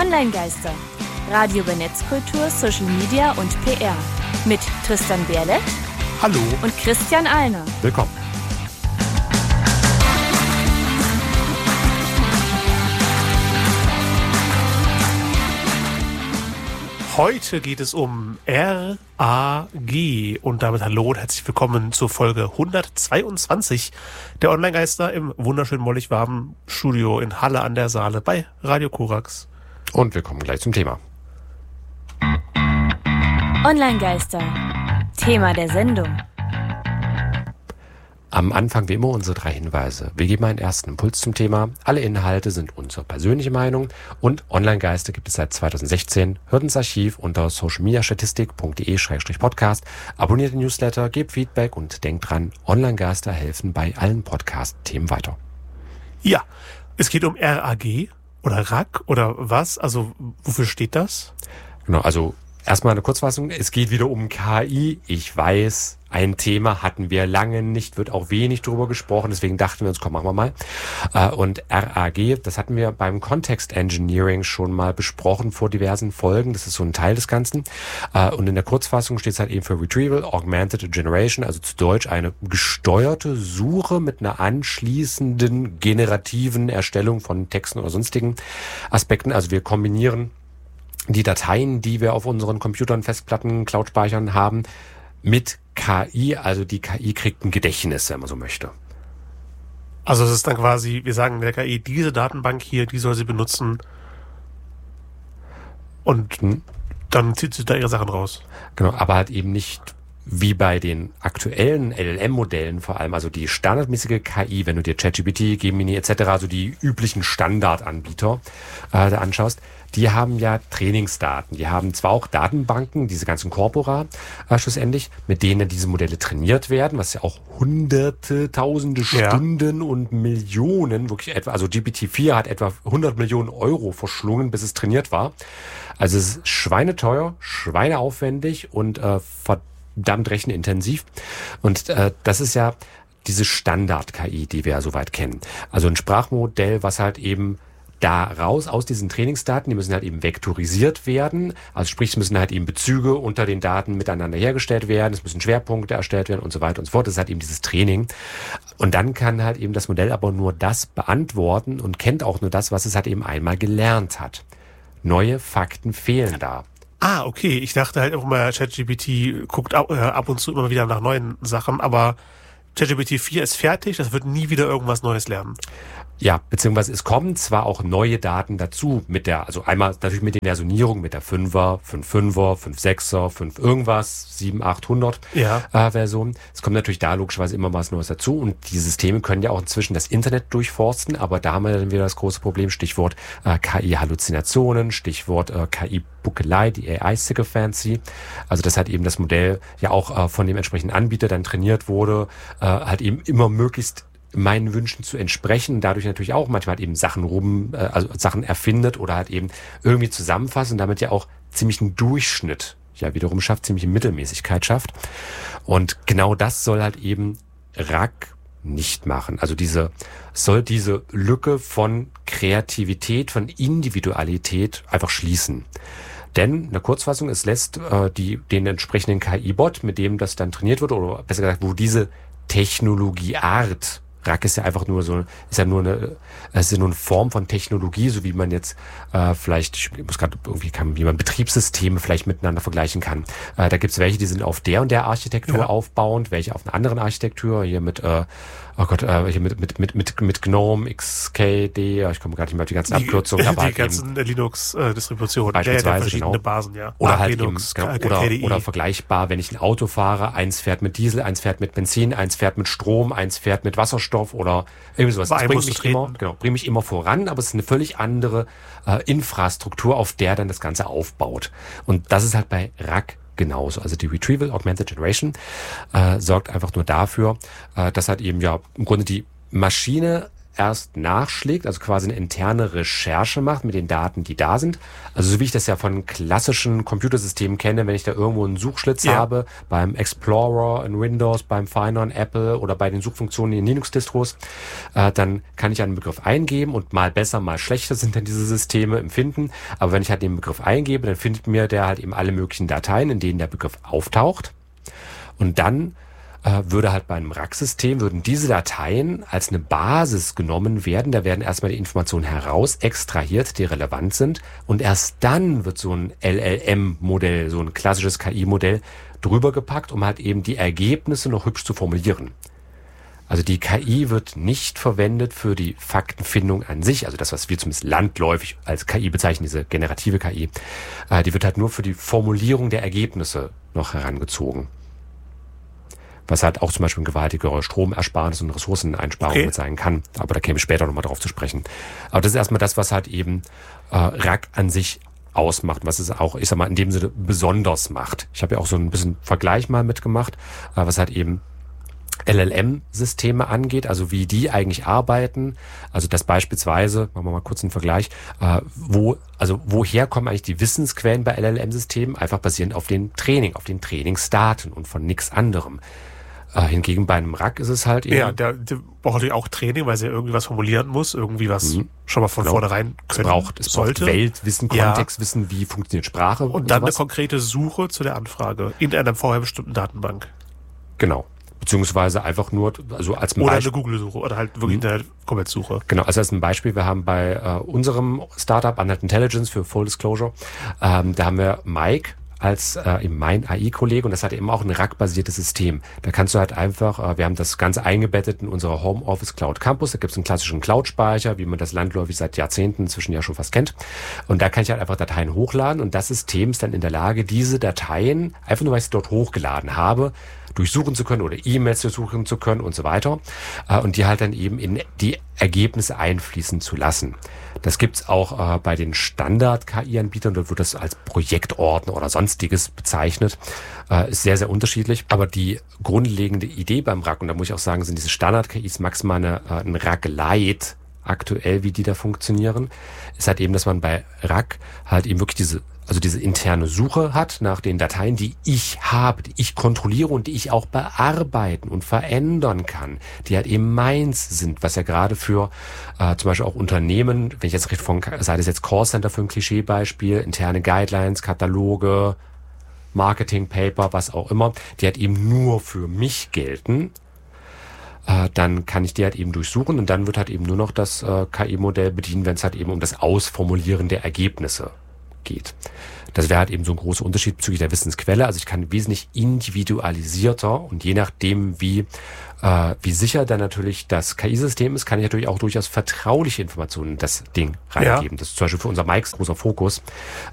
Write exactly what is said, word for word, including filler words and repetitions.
Online-Geister. Radio über Netzkultur, Social Media und P R. Mit Tristan Berlet. Hallo. Und Christian Alner. Willkommen. Heute geht es um R A G und damit hallo und herzlich willkommen zur Folge hundertzweiundzwanzig der Online-Geister im wunderschönen mollig warmen Studio in Halle an der Saale bei Radio Korax. Und wir kommen gleich zum Thema. Online-Geister. Thema der Sendung. Am Anfang wie immer unsere drei Hinweise. Wir geben einen ersten Impuls zum Thema. Alle Inhalte sind unsere persönliche Meinung und Online-Geister gibt es seit zweitausendsechzehn. Hört ins Archiv unter socialmediastatistik punkt de slash podcast. Abonniert den Newsletter, gebt Feedback und denkt dran, Online-Geister helfen bei allen Podcast-Themen weiter. Ja, es geht um R A G oder R A G oder was? Also wofür steht das? Genau, also erstmal eine Kurzfassung. Es geht wieder um K I. Ich weiß, ein Thema hatten wir lange nicht, wird auch wenig drüber gesprochen. Deswegen dachten wir uns, komm, machen wir mal. Und R A G, das hatten wir beim Context Engineering schon mal besprochen vor diversen Folgen. Das ist so ein Teil des Ganzen. Und in der Kurzfassung steht es halt eben für Retrieval Augmented Generation, also zu Deutsch eine gesteuerte Suche mit einer anschließenden generativen Erstellung von Texten oder sonstigen Aspekten. Also wir kombinieren die Dateien, die wir auf unseren Computern, Festplatten, Cloud-Speichern haben, mit K I, also die K I kriegt ein Gedächtnis, wenn man so möchte. Also es ist dann quasi, wir sagen der K I, diese Datenbank hier, die soll sie benutzen und hm. dann zieht sie da ihre Sachen raus. Genau, aber halt eben nicht wie bei den aktuellen L L M-Modellen vor allem, also die standardmäßige K I, wenn du dir ChatGPT, Gemini et cetera, also die üblichen Standardanbieter äh, da anschaust, die haben ja Trainingsdaten. Die haben zwar auch Datenbanken, diese ganzen Corpora äh, schlussendlich, mit denen diese Modelle trainiert werden, was ja auch hunderte, tausende ja. Stunden und Millionen, wirklich etwa, also G P T vier hat etwa hundert Millionen Euro verschlungen, bis es trainiert war. Also es ist schweineteuer, schweineaufwendig und äh, verdammt rechenintensiv. Und äh, das ist ja diese Standard-K I, die wir ja soweit kennen. Also ein Sprachmodell, was halt eben da raus aus diesen Trainingsdaten, die müssen halt eben vektorisiert werden, also sprich, es müssen halt eben Bezüge unter den Daten miteinander hergestellt werden, es müssen Schwerpunkte erstellt werden und so weiter und so fort. Das ist halt eben dieses Training. Und dann kann halt eben das Modell aber nur das beantworten und kennt auch nur das, was es halt eben einmal gelernt hat. Neue Fakten fehlen da. Ah, okay. Ich dachte halt auch mal, ChatGPT guckt ab, äh, ab und zu immer wieder nach neuen Sachen, aber ChatGPT vier ist fertig, das wird nie wieder irgendwas Neues lernen. Ja, beziehungsweise es kommen zwar auch neue Daten dazu mit der, also einmal natürlich mit den Versionierungen, mit der fünfer, fünf fünfer, fünf sechser, fünf irgendwas, sieben, achthundert ja. äh, Version. Es kommt natürlich da logischerweise immer was Neues dazu und die Systeme können ja auch inzwischen das Internet durchforsten, aber da haben wir dann wieder das große Problem, Stichwort äh, K I-Halluzinationen, Stichwort äh, K I-Buckelei, die A I-Sycophancy. Also das hat eben das Modell ja auch äh, von dem entsprechenden Anbieter dann trainiert wurde, äh, halt eben immer möglichst meinen Wünschen zu entsprechen, dadurch natürlich auch manchmal halt eben Sachen rum, äh, also Sachen erfindet oder halt eben irgendwie zusammenfasst und damit ja auch ziemlich einen Durchschnitt ja wiederum schafft, ziemliche Mittelmäßigkeit schafft. Und genau das soll halt eben R A G nicht machen. Also diese, soll diese Lücke von Kreativität, von Individualität einfach schließen. Denn, eine Kurzfassung, es lässt äh, die, den entsprechenden K I-Bot, mit dem das dann trainiert wird, oder besser gesagt, wo diese Technologieart, R A G ist ja einfach nur so, ist ja nur eine, es ist ja nur eine Form von Technologie, so wie man jetzt äh, vielleicht, ich muss gerade irgendwie, kann, wie man Betriebssysteme vielleicht miteinander vergleichen kann. Äh, da gibt's welche, die sind auf der und der Architektur ja. aufbauend, welche auf einer anderen Architektur, hier mit, äh, oh Gott, äh, hier mit mit mit mit mit GNOME, X K D, ich komme gar nicht mehr auf die ganzen Abkürzungen, aber die halt ganzen Linux-Distributionen, beispielsweise, ja, verschiedene genau. Basen, ja. Oder Nach halt Linux, eben, genau, oder, oder vergleichbar, wenn ich ein Auto fahre, eins fährt mit Diesel, eins fährt mit Benzin, eins fährt mit Strom, eins fährt mit Wasserstoff oder irgendwie sowas. Das bringt mich immer, genau, bringt mich immer voran, aber es ist eine völlig andere äh, Infrastruktur, auf der dann das Ganze aufbaut. Und das ist halt bei R A G genauso. Also die Retrieval Augmented Generation äh, sorgt einfach nur dafür, äh, dass halt eben ja im Grunde die Maschine erst nachschlägt, also quasi eine interne Recherche macht mit den Daten, die da sind. Also so wie ich das ja von klassischen Computersystemen kenne, wenn ich da irgendwo einen Suchschlitz ja. habe, beim Explorer in Windows, beim Finder in Apple oder bei den Suchfunktionen in Linux-Distros, äh, dann kann ich einen Begriff eingeben und mal besser, mal schlechter sind dann diese Systeme empfinden. Aber wenn ich halt den Begriff eingebe, dann findet mir der halt eben alle möglichen Dateien, in denen der Begriff auftaucht. Und dann äh, würde halt bei einem Rack-System, würden diese Dateien als eine Basis genommen werden. Da werden erstmal die Informationen heraus extrahiert, die relevant sind. Und erst dann wird so ein L L M-Modell, so ein klassisches K I-Modell drüber gepackt, um halt eben die Ergebnisse noch hübsch zu formulieren. Also die K I wird nicht verwendet für die Faktenfindung an sich, also das, was wir zumindest landläufig als K I bezeichnen, diese generative K I, äh, die wird halt nur für die Formulierung der Ergebnisse noch herangezogen. Was halt auch zum Beispiel ein gewaltiger Stromersparnis und Ressourceneinsparung okay. mit sein kann. Aber da käme ich später nochmal drauf zu sprechen. Aber das ist erstmal das, was halt eben äh, Rack an sich ausmacht, was es auch, ich sag mal, in dem Sinne besonders macht. Ich habe ja auch so ein bisschen Vergleich mal mitgemacht, äh, was halt eben L L M-Systeme angeht, also wie die eigentlich arbeiten, also das beispielsweise, machen wir mal kurz einen Vergleich, äh, wo, also woher kommen eigentlich die Wissensquellen bei L L M-Systemen? Einfach basierend auf den Training, auf den Trainingsdaten und von nichts anderem. Äh, hingegen bei einem Rack ist es halt eben... Ja, der, der braucht natürlich auch Training, weil sie irgendwie was formulieren muss, irgendwie was mhm. schon mal von genau. vornherein können es braucht, es sollte. Braucht Weltwissen, Kontextwissen, ja. wie funktioniert Sprache und, und dann sowas. Eine konkrete Suche zu der Anfrage in einer vorher bestimmten Datenbank. Genau. Beziehungsweise einfach nur, also als Oder Beispiel, eine Google-Suche oder halt wirklich mhm. eine Internet-Suche. Genau, also als ein Beispiel, wir haben bei äh, unserem Startup Unheld Intelligence für Full Disclosure, ähm, da haben wir Mike als äh, mein A I-Kollege und das hat eben auch ein Rack-basiertes System. Da kannst du halt einfach, äh, wir haben das Ganze eingebettet in unserer Homeoffice Cloud Campus, da gibt es einen klassischen Cloud-Speicher, wie man das landläufig seit Jahrzehnten inzwischen ja schon fast kennt. Und da kann ich halt einfach Dateien hochladen und das System ist dann in der Lage, diese Dateien, einfach nur weil ich sie dort hochgeladen habe, durchsuchen zu können oder E-Mails durchsuchen zu können und so weiter äh, und die halt dann eben in die Ergebnisse einfließen zu lassen. Das gibt's auch äh, bei den Standard-K I-Anbietern, dort wird das als Projektordner oder sonstiges bezeichnet, äh, ist sehr, sehr unterschiedlich, aber die grundlegende Idee beim Rack, und da muss ich auch sagen, sind diese Standard-K Is maximal eine, äh, ein Rack-Lite aktuell, wie die da funktionieren, ist halt eben, dass man bei Rack halt eben wirklich diese also diese interne Suche hat nach den Dateien, die ich habe, die ich kontrolliere und die ich auch bearbeiten und verändern kann, die halt eben meins sind, was ja gerade für äh, zum Beispiel auch Unternehmen, wenn ich jetzt richtig von, sei das jetzt Callcenter für ein Klischeebeispiel, interne Guidelines, Kataloge, Marketing-Paper, was auch immer, die halt eben nur für mich gelten, äh, dann kann ich die halt eben durchsuchen und dann wird halt eben nur noch das äh, K I-Modell bedienen, wenn es halt eben um das Ausformulieren der Ergebnisse geht. Das wäre halt eben so ein großer Unterschied bezüglich der Wissensquelle. Also ich kann wesentlich individualisierter und je nachdem, wie äh, wie sicher dann natürlich das K I-System ist, kann ich natürlich auch durchaus vertrauliche Informationen in das Ding reingeben. Ja. Das ist zum Beispiel für unser Mike großer Fokus,